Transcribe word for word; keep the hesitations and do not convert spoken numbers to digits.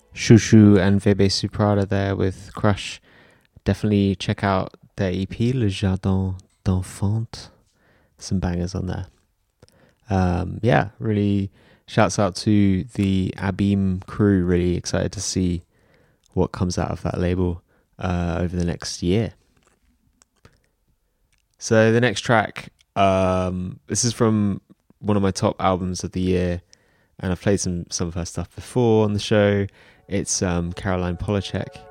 Shushu and Bebe Suprada there with Crush. Definitely check out their E P, Le Jardin d'Enfant. Some bangers on there. Um, yeah, really shouts out to the Abim crew. Really excited to see what comes out of that label uh, over the next year. So the next track, um, this is from one of my top albums of the year, and I've played some some of her stuff before on the show. It's um, Caroline Polachek,